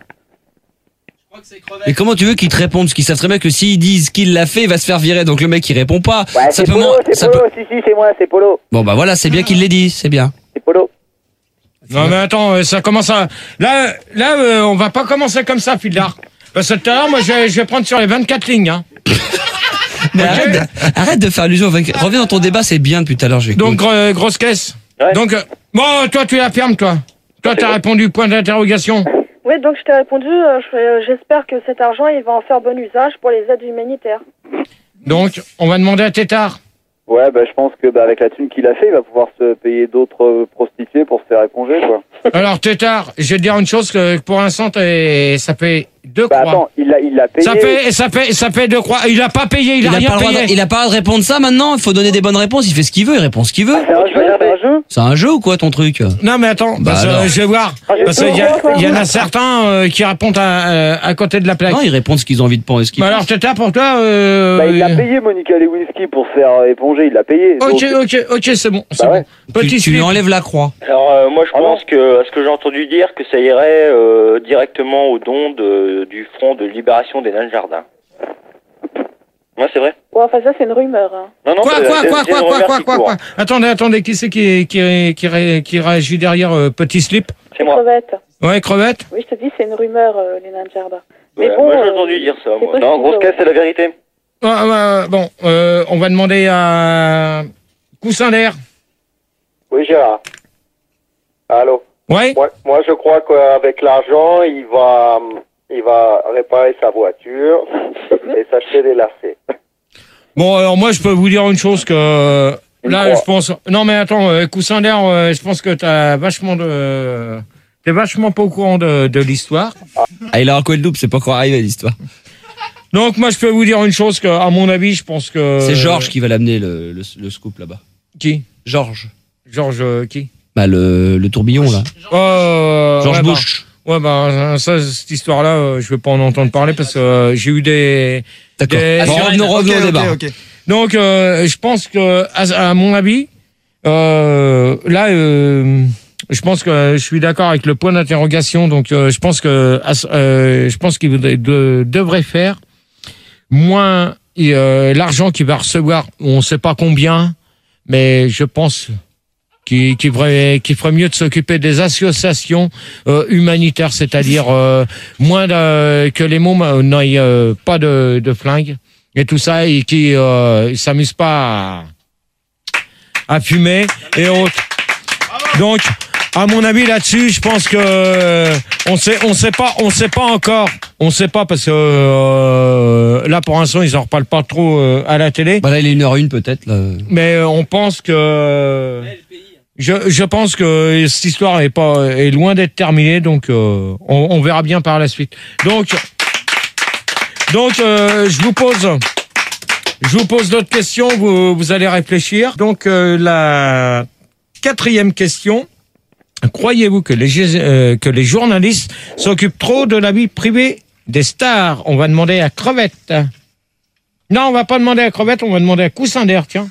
Et comment tu veux qu'ils te répondent? Parce qu'ils savent très bien que s'ils disent qu'il l'a fait, il va se faire virer. Donc le mec, il répond pas. Ouais, c'est Polo, Simplement- c'est ça Polo, peut- si, si, c'est moi, c'est Polo. Bon, bah voilà, c'est bien qu'il l'ait dit, c'est bien. C'est Polo. Non, mais attends, euh, ça commence à... Là, là euh, on va pas commencer comme ça, Fildar. Parce que tout à l'heure, moi, je vais, je vais prendre sur les vingt-quatre lignes. Hein. Mais arrête, de, arrête de faire allusion. Reviens dans ton débat, c'est bien depuis tout à l'heure. je Donc, euh, grosse caisse. Ouais. Donc, euh, bon, toi, tu la fermes, toi. Toi, t'as répondu, point d'interrogation. Oui, donc je t'ai répondu, euh, je- euh, j'espère que cet argent, il va en faire bon usage pour les aides humanitaires. Donc, on va demander à Tétard. Ouais, bah je pense que bah, avec la thune qu'il a fait, il va pouvoir se payer d'autres euh, prostituées pour se faire éponger, quoi. Alors, Tétard, je vais te dire une chose, que pour l'instant, t'es- ça fait deux Bah croix. attends, il l'a il l'a payé. Ça fait, ça fait, ça fait deux croix. Il a pas payé, il, Il a a, rien pas le droit payé. de, il a pas le droit de répondre ça maintenant. Il faut donner des bonnes réponses. Il fait ce qu'il veut. Il répond ce qu'il veut. C'est un jeu, c'est un jeu. C'est un jeu ou quoi ton truc? Non, mais attends, Bah parce que, alors. je vais voir. Parce qu'il y, a- il y en a certains euh, qui répondent à, euh, à côté de la plaque. Non, ils répondent ce qu'ils ont envie de penser. ce qu'ils Bah alors, Tétard, pour toi... Euh... Bah il l'a payé, Monica Lewinsky, pour se faire euh, éponger, il l'a payé. Ok, Donc, ok, ok, c'est bon. c'est Bah bon. ouais. Petit tu, tu lui slip. enlèves la croix. Alors euh, moi je Ah pense que, à ce que j'ai entendu dire, que ça irait euh, directement au don de, du Front de Libération des Nains de Jardin. Ouais, c'est vrai. Ouais, enfin, ça, c'est une rumeur. Hein. Non, non, Quoi, c'est- quoi, c'est- quoi, c'est quoi, une quoi, rumeur quoi, qui quoi, court. quoi Attendez, attendez, qui c'est qui, qui, qui, ré- qui réagit derrière euh, Petit Slip? C'est moi. Crevette. Ouais, Crevette. Oui, je te dis, c'est une rumeur, euh, les nains de jardin. Ouais, Mais bon, moi j'ai euh, entendu dire ça, c'est moi. possible, Non, grosse ouais. caisse, c'est la vérité. Ouais, ouais, bon, euh, on va demander à Coussin d'air. Oui, Gérard. Allô. Ouais. Moi, moi, je crois qu'avec l'argent, il va, il va réparer sa voiture et s'acheter des lacets. Bon, alors moi, je peux vous dire une chose que Une là, croix. je pense. Non, mais attends, euh, Coussin d'air, euh, je pense que t'as vachement de. T'es vachement pas au courant de, de l'histoire. Ah, il a encore le double. C'est pas encore arrivé l'histoire. Donc moi, je peux vous dire une chose que, à mon avis, je pense que. C'est Georges qui va l'amener le, le, le scoop là-bas. Qui? Georges. Georges euh, qui? Bah le, le tourbillon là. Euh, Georges ouais, bah, Bush. ouais, bah, ça, cette histoire-là, euh, je vais pas en entendre parler parce que euh, j'ai eu des. D'accord. des- Bon, revenons, revenons Ok, au débat. ok, ok. Donc, euh, je pense que, à, à mon avis, euh, là, euh, je pense que je suis d'accord avec le point d'interrogation. Donc, euh, je pense que, à ce- euh, je pense qu'il voudrait- de- devrait faire moins et, euh, l'argent qu'il va recevoir. On ne sait pas combien, mais je pense qu'il qu'il ferait, qu'il ferait mieux de s'occuper des associations euh, humanitaires, c'est-à-dire euh, moins de, que les mômes euh, n'aient euh, pas de, de flingues et tout ça, et qui euh, ils s'amusent pas à, à fumer et autres. Donc, à mon avis là-dessus, je pense que euh, on sait, on sait pas, on sait pas encore, on sait pas parce que euh, là pour l'instant ils en reparlent pas trop euh, à la télé. Bah là, il est une heure une peut-être. Là. Mais euh, on pense que je, je pense que cette histoire est pas est loin d'être terminée, donc euh, on, on verra bien par la suite. Donc donc euh, je vous pose je vous pose d'autres questions, vous vous allez réfléchir. Donc euh, la quatrième question. Croyez-vous que les euh, que les journalistes s'occupent trop de la vie privée des stars? On va demander à Crevette. Non, on va pas demander à Crevette, on va demander à Coussin d'air, tiens.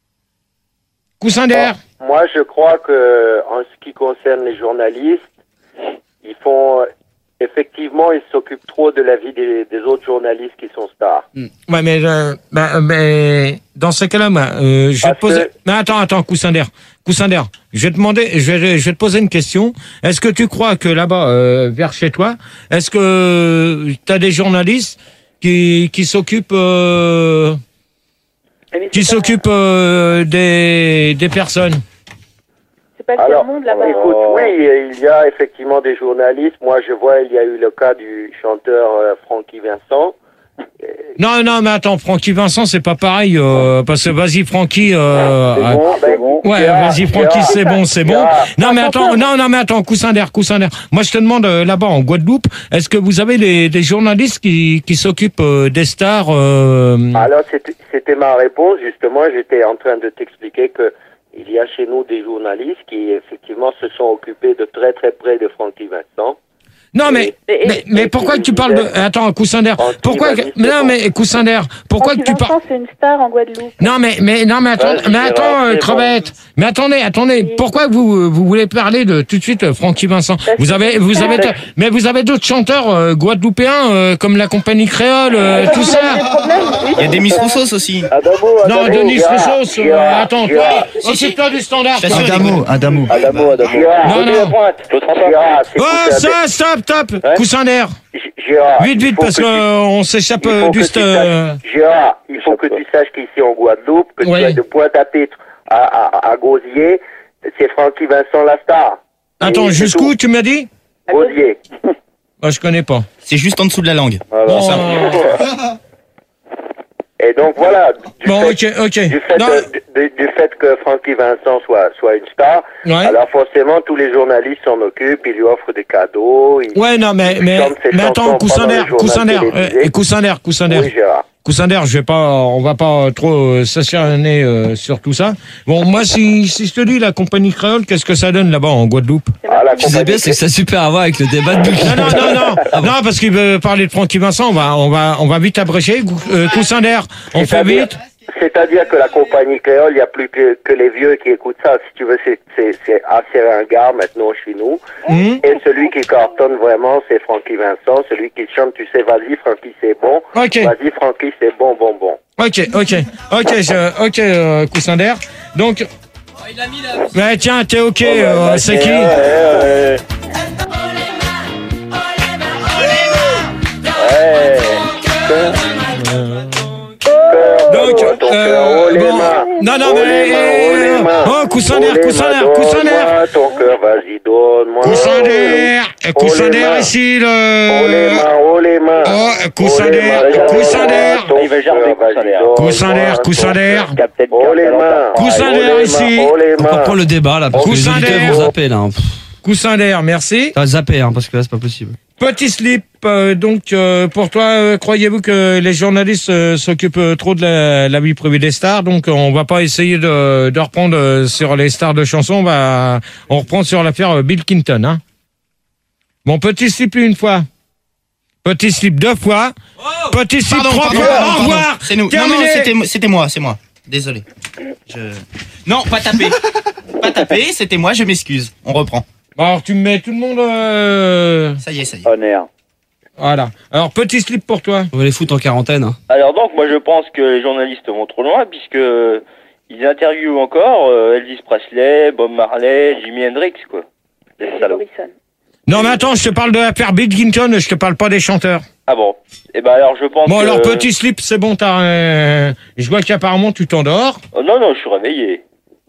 Coussin d'air. Moi, je crois que, en ce qui concerne les journalistes, ils font, effectivement, ils s'occupent trop de la vie des, des autres journalistes qui sont stars. Ouais, mais, euh, bah, mais dans ce cas-là, bah, euh, je vais te Parce poser. que- Mais attends, attends, Coussin d'air. Coussin d'air. Je vais te demander, je vais, je vais te poser une question. Est-ce que tu crois que là-bas, euh, vers chez toi, est-ce que tu as des journalistes qui qui s'occupent euh, qui s'occupent euh, des des personnes? C'est pas le Alors, monde là-bas. écoute, oui, il y a effectivement des journalistes. Moi, je vois, il y a eu le cas du chanteur euh, Francky Vincent. Non, non, mais attends, Francky Vincent, c'est pas pareil, euh, parce que vas-y, Francky, euh, C'est bon, c'est bon. ouais, Gérard, vas-y, Francky, Gérard, c'est bon, c'est bon. Gérard. Non, mais attends, non, non, mais attends, coussin d'air, coussin d'air. Moi, je te demande, euh, là-bas, en Guadeloupe, est-ce que vous avez des, des journalistes qui, qui s'occupent euh, des stars, euh... Alors, c'était c'était ma réponse, justement. J'étais en train de t'expliquer que il y a chez nous des journalistes qui, effectivement, se sont occupés de très, très près de Francky Vincent. Non mais mais, mais pourquoi que tu parles de attends coussin d'air pourquoi que... non mais coussin d'air pourquoi que tu parles Vincent, c'est une star en Guadeloupe. non mais mais non mais attends Vas-y, mais attends Gérard, euh, c'est crevette mais attendez attendez Oui. pourquoi vous vous voulez parler de tout de suite euh, Francky Vincent Parce vous que avez c'est vous ça. avez mais vous avez d'autres chanteurs euh, guadeloupéens euh, comme la compagnie créole euh, tout Vous ça avez des problèmes Il y a Demis Roussos aussi. Adamo, non Adamo, Denis Gérard, Roussos euh, Gérard, attends toi Gérard, occupe-toi du standard Je toi. t'assure, Adamo, Adamo. Adamo, Adamo. Gérard, Non, Claude non. Lapointe, Claude François. Gérard, c'est oh coussin ça stop stop Ouais. coussin d'air G- Gérard, vite il vite faut parce que tu- qu'on s'échappe il faut euh, que du tu st- euh, saches- Gérard, il faut que tu saches qu'ici en Guadeloupe, que Oui. tu as de Pointe-à-Pitre à, à, à Gauzier, c'est Francky Vincent la star. attends Et c'est jusqu'où tout. tu m'as dit Gauzier. oh, je connais pas C'est juste en dessous de la langue. bon, ça. euh, Et donc voilà, du, bon fait, ok ok du, fait, non, euh, du, du fait que Francky Vincent soit, soit une star, ouais. alors forcément tous les journalistes s'en occupent, ils lui offrent des cadeaux. Ils... Ouais, non, mais, mais, chante ses mais attends, chansons coussin pendant d'air, le journal coussin d'air, télévisé. euh, coussin d'air, coussin d'air. Oui, Gérard. Coussin d'air, je vais pas, on va pas trop euh, s'acharner euh, sur tout ça. Bon, moi, si, si je te dis la compagnie créole, qu'est-ce que ça donne là-bas en Guadeloupe? Ah, la Ce qui est bien, c'est que ça a super à voir avec le débat de Bucky. Non, non, non, non, non, parce qu'il veut parler de Francky Vincent, on va, on va, on va vite abrécher. Euh, coussin d'air, on fait C'est-à-dire- vite. C'est-à-dire que la compagnie créole, il n'y a plus que, que les vieux qui écoutent ça. Si tu veux, c'est, c'est, c'est assez ringard maintenant chez nous. Hum. Et celui qui cartonne vraiment, c'est Francky Vincent. Celui qui chante, tu sais, vas-y, Francky, c'est bon. Ok. Vas-y, Francky, c'est bon, bon, bon. Ok, ok, ok, je, ok, euh, coussin d'air. Donc, mais tiens, t'es ok, euh, c'est qui? Donc, euh, bon, non, non, mais, euh, oh, coussin d'air, coussin d'air, coussin d'air. Ton cœur, vas-y, donne-moi. Coussin d'air, et coussin Oh, les d'air mains. ici, Oh, les le, mains, oh, les mains. oh, coussin Oh, les d'air, mains. coussin d'air, Ton Il va gerber, cœur, coussin vas-y, d'air. donne-moi coussin d'air, ton coussin d'air. cœur. Oh, les mains. Coussin Oh, d'air les ici. mains. Oh, les On mains. reprend le débat là, parce que les Coussin auditeurs d'air. vont zapper là. Pff, coussin d'air, merci. Ça va zapper, hein, parce que là, c'est pas possible. Petit slip, euh, donc euh, pour toi, euh, croyez-vous que les journalistes euh, s'occupent euh, trop de la, la vie privée des stars? Donc euh, on va pas essayer de, de reprendre euh, sur les stars de chansons, on va on reprend sur l'affaire euh, Bill Clinton. Hein. Bon, petit slip une fois, petit slip deux fois, petit slip Pardon, trois pardon, fois. pardon, Au pardon. revoir. C'est nous. Non, Terminé. non, c'était, c'était moi, c'est moi. Désolé. Je... Non, pas taper. Pas taper, c'était moi, je m'excuse. On reprend. Bon, alors tu me mets tout le monde. Euh... Ça y est, ça y est. Honneur. Voilà. Alors petit slip pour toi. On va les foutre en quarantaine. Hein. Alors donc, moi je pense que les journalistes vont trop loin puisque ils interviewent encore euh, Elvis Presley, Bob Marley, Jimi Hendrix, quoi. Les salauds. Morrison. Non mais attends, je te parle de l'affaire Bill Clinton, je te parle pas des chanteurs. Ah bon. Eh ben alors je pense Bon que... alors petit slip, c'est bon, t'as. Euh... Je vois qu'apparemment tu t'endors. Oh, non, non, je suis réveillé.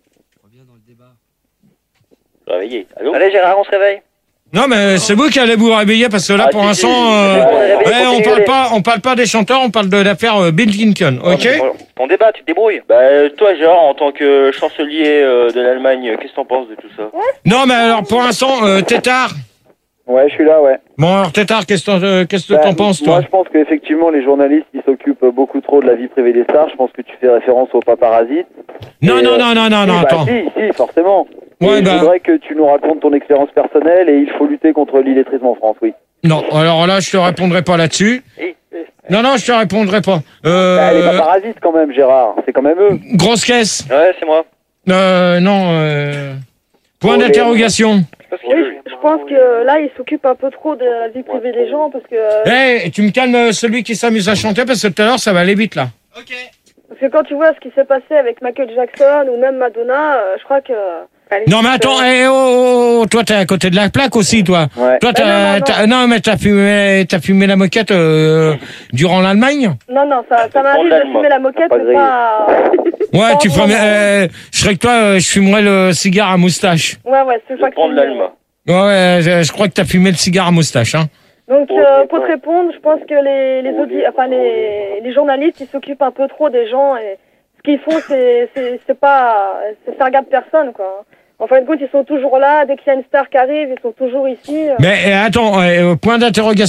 Je suis réveillé. Allô? Allez Gérard, on se réveille. Non mais c'est vous qui allez vous réveiller parce que là Ah, pour si, l'instant, si, euh, c'est bon, on est réveillé, ouais, on continuez. parle pas, on parle pas des chanteurs, on parle de l'affaire euh, Bill Clinton, ok? On débat, tu te débrouilles. Bah euh, toi Gérard, en tant que chancelier euh, de l'Allemagne, qu'est-ce que t'en penses de tout ça? Non mais alors pour l'instant, euh, Tétard. Ouais, je suis là, ouais. Bon alors Tétard, qu'est-ce que t'en- euh, qu'est-ce que Bah, t'en penses Moi, toi? je pense qu'effectivement, les journalistes, ils s'occupent beaucoup trop de la vie privée des stars. Je pense que tu fais référence aux paparazzi. Non Et, non euh, non non non si, non bah, attends. Si, si, forcément. Ouais, Et bah. Je voudrais que tu nous racontes ton expérience personnelle et il faut lutter contre l'illettrisme en France, oui. Non alors là je te répondrai pas là-dessus. Non non je te répondrai pas. Bah, les Euh, paparazzis, quand même, Gérard. C'est quand même eux. grosse caisse. Ouais, c'est moi. Euh, non. Euh, point Oh, les- d'interrogation. Oui, je pense que là, ils s'occupent un peu trop de la vie privée des gens parce que, Eh, tu me calmes euh, celui qui s'amuse à chanter parce que tout à l'heure ça va aller vite là. parce que quand tu vois ce qui s'est passé avec Michael Jackson ou même Madonna, euh, je crois que... Non mais attends, eh, oh, oh, oh, toi t'es à côté de la plaque aussi toi. Ouais. Toi Ah, non, t'as, non, t'as- non mais t'as fumé, t'as fumé la moquette euh, durant l'Allemagne. Non, non, ça, ça m'arrive de fumer la moquette, Pas mais grillé. pas... Ouais, Pas tu en ferais, vrai. euh, je serais que toi, euh, je fumerais le cigare à moustache. Ouais, ouais, c'est Je ça vais que prendre c'est. l'Alma. Ouais, ouais, je, je crois que t'as fumé le cigare à moustache, hein. Donc, euh, pour te répondre, je pense que les, les, audi- enfin, les, les journalistes, ils s'occupent un peu trop des gens et ce qu'ils font, c'est, c'est, c'est pas, c'est faire gaffe personne, quoi. En fin de compte, ils sont toujours là. Dès qu'il y a une star qui arrive, ils sont toujours ici. euh. Mais eh, attends, eh, euh, point d'interrogation.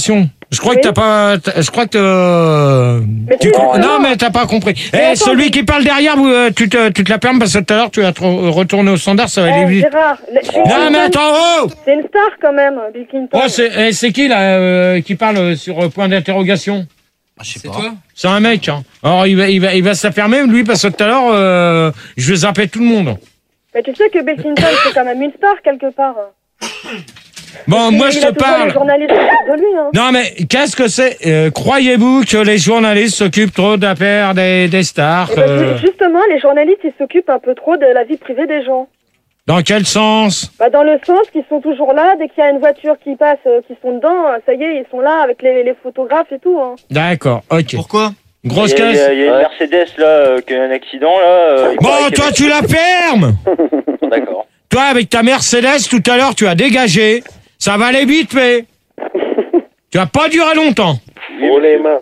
Je crois que t'as pas, t'as- je crois que euh, tu, non, non, non. mais t'as pas compris. Mais Eh, attends, celui mais- qui parle derrière, vous, euh, tu te, tu te la permes parce que tout à l'heure tu vas te re- retourner au standard, ça va aller Eh, vite. Gérard, le- Bill Non, Clinton, mais attends, oh! c'est une star quand même, Bill Clinton. Oh, c'est, eh, c'est qui là euh, qui parle euh, sur euh, point d'interrogation? Ah, je sais C'est pas. toi? C'est un mec. Hein. Alors il va, il va, il va se la fermer lui parce que tout à l'heure, euh, je vais zapper tout le monde. Mais tu sais que Bill Clinton, c'est quand même une star quelque part. Bon, Il- moi il je a te toujours parle. les journalistes de lui, hein. Non mais qu'est-ce que c'est euh, croyez-vous que les journalistes s'occupent trop d'affaires des, des stars Eh ben, euh, ju- justement, les journalistes, ils s'occupent un peu trop de la vie privée des gens. Dans quel sens? Bah, dans le sens qu'ils sont toujours là, dès qu'il y a une voiture qui passe, euh, qui sont dedans, euh, ça y est, ils sont là avec les, les photographes et tout. Hein. D'accord, ok. Pourquoi? Grosse Il y a, il y caisse. a- il y a une Mercedes là, euh, qui a eu un accident là. euh, il Bon, paraît qu'elle toi est- tu la fermes. D'accord. Toi avec ta Mercedes tout à l'heure tu as dégagé. Ça va aller vite mais tu vas pas durer longtemps. Oh les mains.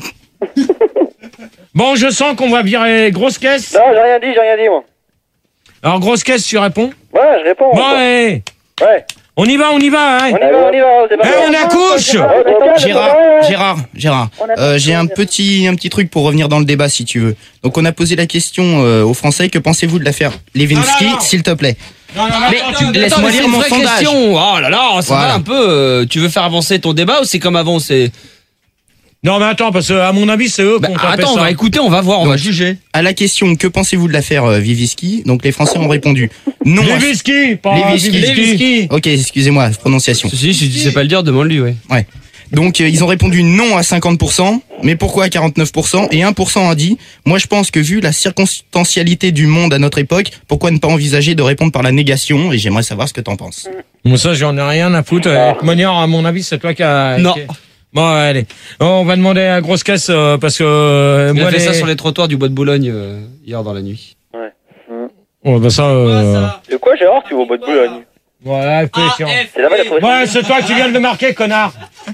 Bon, je sens qu'on va virer grosse caisse. Non, j'ai rien dit, j'ai rien dit moi. Alors grosse caisse, tu réponds? Ouais, je réponds. Bon, quoi. ouais. Ouais. On y va, on y va, hein. On y va, on y va, c'est pas Eh, grave. on accouche. Gérard, Gérard, Gérard, On a pas euh, de j'ai un plaisir. petit, un petit truc pour revenir dans le débat si tu veux. Donc on a posé la question euh, aux Français, que pensez-vous de l'affaire Lewinsky, Non, non, non. s'il te plaît? Non, non, Mais attends, tu attends, me laisses- Attends, Laisse-moi mais c'est lire une mon vraie sondage. question. Oh là là, ça Voilà. va un peu. euh, tu veux faire avancer ton débat ou c'est comme avant? C'est. Non, mais attends, parce que à mon avis, c'est eux Bah, qui ont tapé attends, on ça. va écouter, on va voir, on Donc, va juger. À la question que pensez-vous de l'affaire euh, Vivisky, donc les Français ont répondu non. à- Lewinsky, pas Lewinsky. Lewinsky. Ok, excusez-moi, prononciation. Si, si tu sais pas le dire, demande-lui, ouais. Ouais. Donc euh, ils ont répondu non à cinquante pour cent, mais pourquoi à quarante-neuf pour cent? Et un pour cent a dit moi je pense que vu la circonstancialité du monde à notre époque, pourquoi ne pas envisager de répondre par la négation? Et j'aimerais savoir ce que t'en penses. Bon, ça, j'en ai rien à foutre. De toute manière, à mon avis, c'est toi qui a... Non. qui- Bon, allez. On va demander à grosse caisse euh, parce que euh, Il moi, a fait les... ça sur les trottoirs du bois de Boulogne euh, hier dans la nuit. Oh, bah ça... Euh... De quoi, Gérard, tu vas au bois de Boulogne? Voilà, fais chiant. C'est là-bas la forêt. Ouais, c'est toi qui viens de le marquer, connard.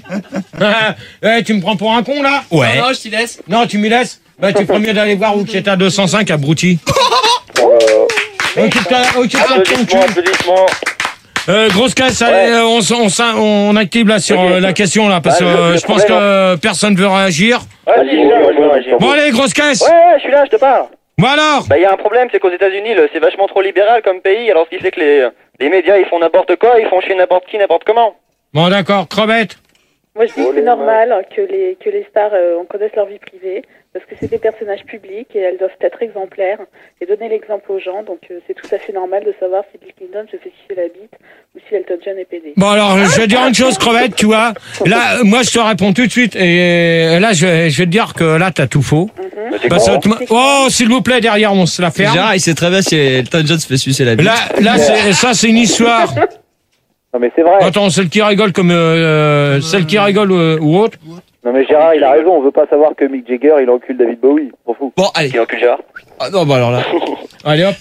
Eh, tu me prends pour un con, là? Ouais. Non, je t'y laisse. Non, tu m'y laisses? Bah, tu ferais mieux d'aller voir où tu étais à deux cent cinq, abruti. Occupe-toi, occupe-toi de ton Applaudissements, cul. applaudissements. Euh, grosse caisse, allez, euh, on, s- on, s- on active là sur Ok. euh, la question là, parce que Bah, le- euh, le je pense que problème, euh, personne veut réagir. Ouais, si, je suis là, moi, je veux réagir. Bon, allez, grosse caisse. Ouais, ouais, je suis là, je te parle. Bon alors. Bah, il y a un problème, c'est qu'aux États-Unis, le- c'est vachement trop libéral comme pays, alors ce qui fait que les, les médias, ils font n'importe quoi, ils font chier n'importe qui, n'importe comment. Bon, d'accord, crevette. Moi, je dis que c'est normal que les, que les stars, euh, on connaisse leur vie privée, parce que c'est des personnages publics et elles doivent être exemplaires et donner l'exemple aux gens. Donc, euh, c'est tout à fait normal de savoir si Bill Clinton se fait sucer la bite ou si Elton John est pédé. Bon alors, je vais dire une chose, crevette, tu vois. Là, euh, moi, je te réponds tout de suite, et euh, là, je vais, je vais te dire que là, t'as tout faux. Mais c'est Parce con, que tu m'as- oh, s'il vous plaît, derrière, on se la ferme. Gérard, il sait très bien si Elton John se fait sucer la bite. Là, là, c'est, ça, c'est une histoire. Non mais c'est vrai. Attends, celle qui rigole comme euh, celle qui rigole euh, ou autre. Non mais Gérard, il a raison. On veut pas savoir que Mick Jagger, il encule David Bowie. On s'en fout. Bon, allez. Qui encule Gérard. Ah non, bah alors là. Allez hop.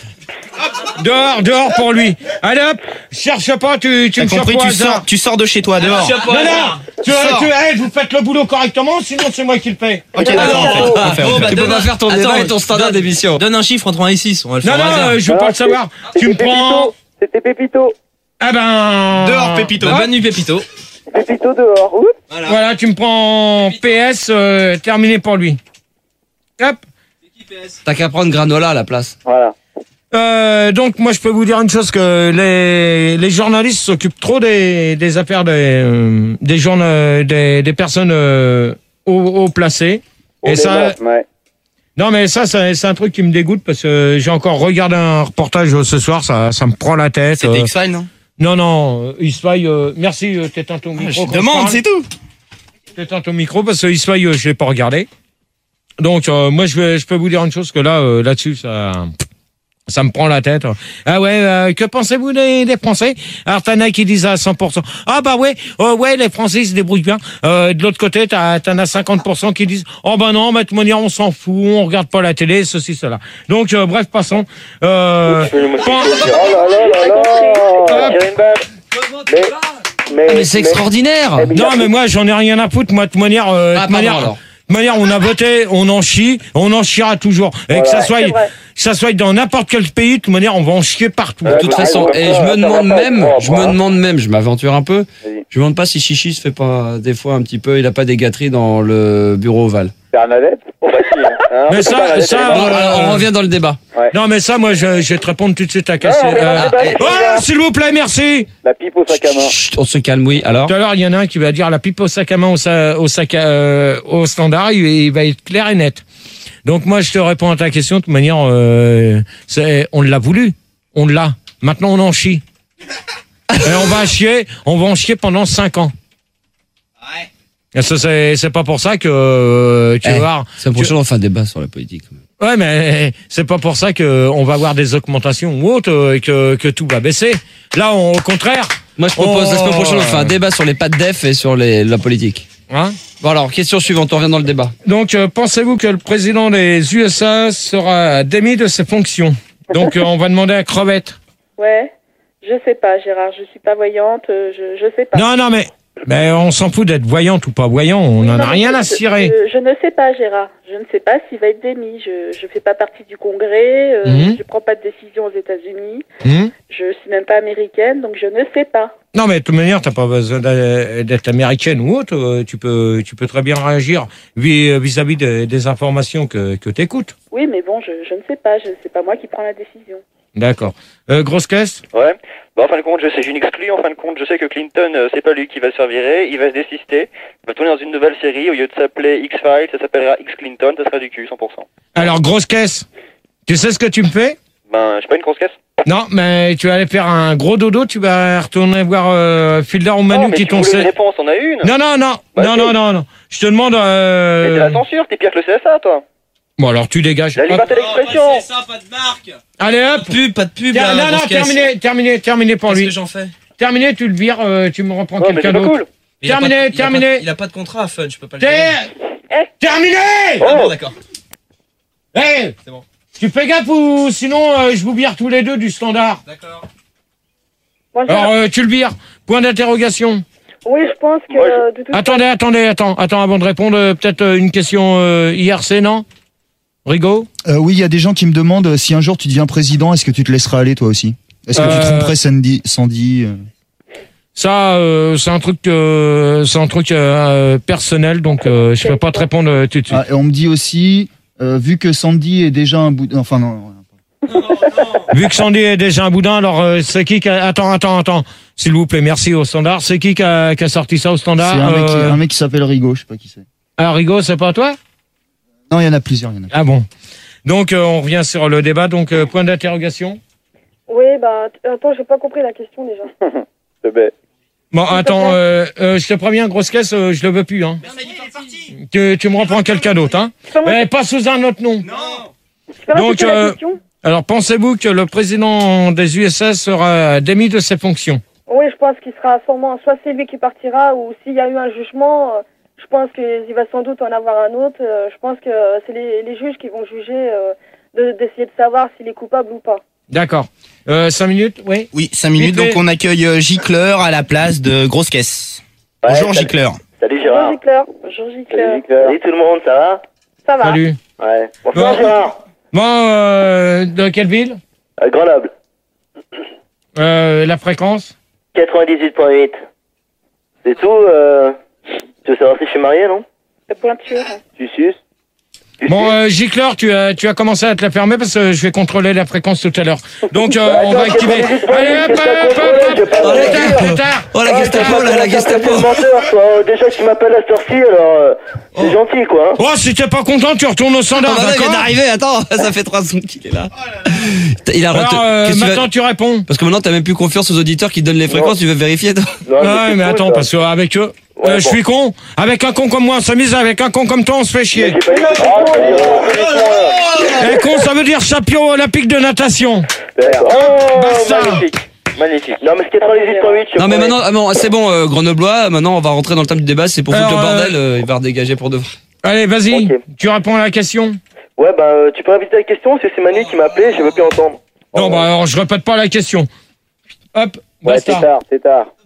Dehors, dehors pour lui. Allez hop. Cherche pas, tu, tu T'as me cherches compris, pas au tu hasard. sors, tu sors de chez toi dehors. Non, non. Tu, Sors. tu, hey, vous faites le boulot correctement, sinon c'est moi qui le fais. Ok, d'accord, on fait, on fait, on Bon, fait. bah, Tu peux donne pas un- faire ton Attends, débat et ton standard donne- d'émission. Donne un chiffre entre un et six, on va le faire Non, au non, hasard. euh, je veux pas le savoir. Tu me prends. C'était Pépito. Ah ben. Dehors, Pépito. Bah, bonne nuit, Pépito. Pépito dehors. Oups. Voilà. Voilà, tu me prends P S, euh, terminé pour lui. Hop. T'as qu'à prendre Granola à la place. Voilà. Euh, donc moi je peux vous dire une chose, que les, les journalistes s'occupent trop des, des affaires des, euh, des, journa- des, des personnes euh, haut, haut placées. On Et est ça, mort, ouais. non mais ça c'est c'est un truc qui me dégoûte parce que j'ai encore regardé un reportage ce soir, ça, ça me prend la tête. C'était euh. X-Files, non? Non non, euh, X-Files, euh, merci, euh, t'éteins ton micro. Je quand demande, parle. c'est tout. T'éteins ton micro parce que X-Files, euh, je l'ai pas regardé. Donc euh, moi je vais, je peux vous dire une chose, que là euh, là-dessus ça. Ça me prend la tête. Ah ouais, euh, que pensez-vous des, des Français? Alors t'en as qui disent à cent pour cent. Ah bah ouais, oh ouais, les Français ils se débrouillent bien. Euh, de l'autre côté, t'as, t'en as cinquante pour cent qui disent oh bah non, mais de toute manière on s'en fout, on regarde pas la télé, ceci, cela. Donc euh, bref, passons. Euh, Je fais le mot- pen- Oh là là là là. Tirer une balle. Mais, mais, Ah, mais c'est extraordinaire. Eh, mais il non a- mais moi j'en ai rien à foutre. Moi de toute manière, euh, de Ah, toute pardon manière, alors. de manière, on a voté, on en chie, on en chiera toujours. Et Voilà. que ça soit, C'est vrai. que ça soit dans n'importe quel pays, de toute manière, on va en chier partout. De toute bah, façon, comme et ça, je me ça demande va pas même, être propre, je me hein. demande même, je m'aventure un peu, Vas-y. je me demande pas si Chichi se fait pas des fois un petit peu, il a pas des gâteries dans le bureau ovale. Bernadette. Oh bah si. Hein. Hein, Mais parce que ça- Bernadette, ça, elle est Bon, morte. euh, alors, on revient dans le débat. Non, mais ça, moi, je, je vais te répondre tout de suite à casser. Non, mais non, Euh, c'est pas- et- c'est oh, pas- s'il vous plaît, merci. La pipe au sac à main. Chut, on se calme, oui. Alors, Tout à l'heure, il y en a un qui va dire la pipe au sac à main au, sa- au sac à- euh, au standard, il, il va être clair et net. Donc moi, je te réponds à ta question de toute manière. Euh, c'est, on l'a voulu, on l'a. Maintenant, on en chie. Et on va chier, on va en chier pendant cinq ans. Et ça, c'est, c'est pas pour ça que euh, tu Eh, vas voir. c'est prochain, on fait un débat sur la politique. quand même. Ouais, mais c'est pas pour ça que on va avoir des augmentations ou autres euh, et que, que tout va baisser. Là, on, au contraire. Moi, je propose la semaine prochaine, on fait un débat sur les pattes def et sur les, la politique. Hein Bon alors, question suivante, on revient dans le débat. Donc, euh, pensez-vous que le président des U S A sera démis de ses fonctions? Donc, euh, on va demander à Crevette. Ouais. Je sais pas, Gérard. Je suis pas voyante. euh, Je, je sais pas. Non, non, mais, mais on s'en fout d'être voyante ou pas voyant. On Oui, n'en non, a mais rien je- à cirer. Je, je ne sais pas, Gérard. Je ne sais pas s'il va être démis. Je je fais pas partie du Congrès. Euh, Mhm. Je prends pas de décision aux États-Unis. Hum Je suis même pas américaine, donc je ne sais pas. Non, mais de toute manière, t'as pas besoin d'a- d'être américaine ou autre. euh, Tu peux, tu peux très bien réagir vis- vis-à-vis des, des informations que, que t'écoutes. Oui, mais bon, je, je ne sais pas. Je c'est pas moi qui prends la décision. D'accord. Euh, grosse caisse? Ouais. Bah, en fin de compte, je sais, je n'exclus, en fin de compte, je sais que Clinton, euh, c'est pas lui qui va se faire virer, il va se désister, il va tourner dans une nouvelle série, au lieu de s'appeler X-Files, ça s'appellera X-Clinton, ça sera du cul, cent pour cent. Alors, grosse caisse. Tu sais ce que tu me fais? Ben, je suis pas une grosse caisse. Non, mais tu vas aller faire un gros dodo, tu vas retourner voir euh, Fielder ou Manu Non, mais qui tu t'ont... voulais une sé- réponse, on a une. Non, non, non, Bah, non, si. non, non, non. Je te demande... Euh... Mais c'est la censure, t'es pire que le C S A, toi. Bon, alors tu dégages. La Hop. liberté d'expression. pas de marque. Allez, hop. Pas de pub, pas de pub. Ter- là, non, non, grosse caisse. terminé, terminé, terminé pour Qu'est-ce lui. que j'en fais? Terminé, tu le vires, euh, tu me reprends Ouais, mais quelqu'un c'est pas d'autre. cool. Il a Terminé, pas de- il a pas- terminé. Il a pas de contrat, Fun, je peux pas le Ter- virer. Terminé. Ah bon, d'accord. Hey, C'est bon. tu fais gaffe ou sinon euh, je vous vire tous les deux du standard. D'accord. Moi, je- Alors euh, tu le vires. Point d'interrogation. oui, je pense que Moi, je- euh, de toute Attendez, attendez, attends, attends avant de répondre, euh, peut-être euh, une question euh, I R C, non? Rigaud? Euh, oui, il y a des gens qui me demandent euh, si un jour tu deviens président, est-ce que tu te laisseras aller toi aussi? Est-ce que Euh, tu tromperais Sandy, Sandy euh Ça, euh, c'est un truc, euh, c'est un truc euh, personnel, donc euh, je peux pas te répondre euh, tout de suite. Ah, et on me dit aussi, euh, vu que Sandy est déjà un bout, enfin non. Vu que Sandy est déjà un boudin, alors euh, c'est qui qui a... Attends, attends, attends. S'il vous plaît, merci au standard. C'est qui qui a, qui a sorti ça au C'est standard? un, mec qui- Euh, un mec qui s'appelle Rigaud, je sais pas qui c'est. Ah, Rigaud, c'est pas toi? Non, il y en a plusieurs, il y en a. Ah bon. Donc euh, on revient sur le débat. Donc euh, point d'interrogation. Oui, bah, t- attends, j'ai pas compris la question déjà. C'est bête. Bon, attends, euh, euh, je te préviens, grosse caisse, euh, je le veux plus, hein. Tu, tu me reprends quelqu'un d'autre, hein. C'est pas moi Eh, pas sous un autre nom. qui- c'est pas moi donc, qui fais la euh, question. Alors, pensez-vous que le président des U S A sera démis de ses fonctions? Oui, je pense qu'il sera sûrement, soit c'est lui qui partira, ou s'il y a eu un jugement, euh, je pense qu'il va sans doute en avoir un autre. euh, Je pense que c'est les, les juges qui vont juger, euh, de- d'essayer de savoir s'il est coupable ou pas. D'accord. Euh, cinq minutes, oui. Oui, cinq minutes, Vite fait. donc on accueille euh, Gicleur à la place de Grosse Caisse. Ouais, Bonjour salut. Gicleur. Salut Bonjour Gérard. Gicleur. Bonjour Gicleur. Salut Gicleur. Salut tout le monde, ça va? Ça va. Salut. Ouais. Bonsoir Bon. Gérard. Bon, euh, de quelle ville? À Grenoble. euh, La fréquence? quatre-vingt-dix-huit point huit. C'est tout, euh... Tu veux savoir si je suis marié, non? La pointure. Tu suces? Tu Bon, suces? euh, Gicleur, tu as, tu as commencé à te la fermer parce que je vais contrôler la fréquence tout à l'heure. Donc, euh, Bah, on va attends, activer. quatre-vingt-dix-huit point huit, Allez, hop, qu'est-ce que t'as hop, hop, contrôlé? hop, J'ai pas hop. compris. Pétard, pétard. Oh la Gestapo, là, la Gestapo. menteur, toi. Euh, Déjà que tu m'appelles à cette heure-ci, alors euh, c'est gentil, quoi. Hein. Oh, si t'es pas content, tu retournes au standard, Ah bah là, il vient d'accord? d'arriver, attends, ça fait trois secondes qu'il est là. Il a Alors, rete- euh, Qu'est-ce que tu vas- maintenant tu réponds. Parce que maintenant t'as même plus confiance aux auditeurs qui donnent les fréquences, tu veux vérifier toi. Non, Ouais, c'est mais fou, attends, ça. parce qu'avec eux, Ouais, euh, je bon. suis con. Avec un con comme moi, on s'amuse. Avec un con comme toi, on se fait Mais chier. j'ai pas dit que c'était con, Gérard. Et con, ça veut dire champion olympique de natation. D'accord. Oh, Basta. magnifique. Magnifique. Non, mais c'est quatre-vingt-dix-huit point huit, je Non mais promets. maintenant, ah bon, c'est bon, euh, Grenoblois, maintenant on va rentrer dans le thème du débat, c'est pour foutre le Alors, euh, bordel, euh, il va redégager pour de vrai. Allez, vas-y. Ok. Tu réponds à la question. Ouais, bah, euh, tu peux inviter la question, parce que c'est Manu qui m'a appelé, je veux plus entendre. Non, Oh. bah alors je répète pas la question. Hop, Ouais, c'est basta. tard, c'est tard.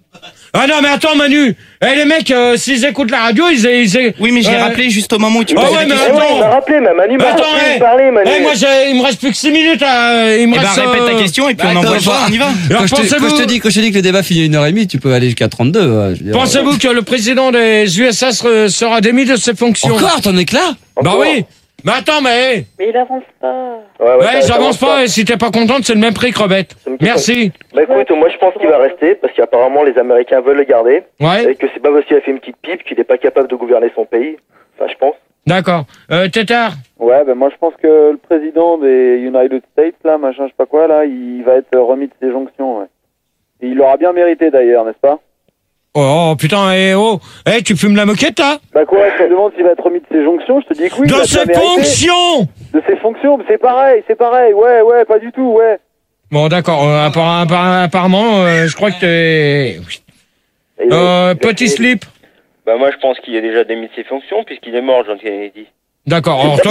Ah non, mais attends, Manu. Eh, les mecs, euh, s'ils écoutent la radio, ils... ils Oui, mais je l'ai euh, rappelé juste au moment où tu Ah posais ouais, la mais question. attends. Il m'a rappelé, mais Manu m'a Attends, rappelé, eh. parler, Manu. Eh, moi, j'ai- il me reste plus que six minutes à... Il me Eh ben, reste, répète ta euh, question et puis Bah, on envoie le attends, voir, on y va. Alors, Quand je, te, pensez-vous- quand je te dis, quand je te dis que le débat finit à une heure et demie, tu peux aller jusqu'à trente-deux. ouais, je veux dire. Pensez-vous que le président des U S A sera sera démis de ses fonctions? Encore, t'en es que là? Bah oui. Mais attends, mais... Mais il avance pas. Ouais, Ouais, ça- ça j'avance avance pas, et si t'es pas contente, c'est le même prix, crevette. Ça me fait Merci. Bah écoute, moi je pense qu'il va rester parce qu'apparemment les Américains veulent le garder. Ouais. Et que c'est pas parce qu'il a fait une petite pipe qu'il est pas capable de gouverner son pays. Enfin, je pense. D'accord. Euh, Tétard. Ouais, ben moi je pense que le président des United States, là, machin, je sais pas quoi, là, il va être remis de ses jonctions, ouais. Et il l'aura bien mérité d'ailleurs, n'est-ce pas? Oh, oh, putain, eh oh. Eh, tu fumes la moquette, là? Bah quoi, tu me demandes s'il va être remis de ses jonctions, je te dis que oui. il Dans l'a ses bien mérité. fonctions! De ses fonctions, c'est pareil, c'est pareil, ouais, ouais, pas du tout, ouais. Bon, d'accord. Euh, appara- appara- apparemment, euh, je crois que t'es... Euh, petit slip. Bah moi je pense qu'il est déjà démis de ses fonctions puisqu'il est mort, John Kennedy. D'accord. Alors,